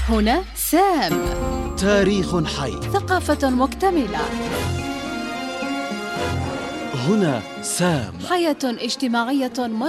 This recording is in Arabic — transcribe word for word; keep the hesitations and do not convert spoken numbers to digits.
هنا سام. تاريخ حي. ثقافة مكتملة. هنا سام. حياة اجتماعية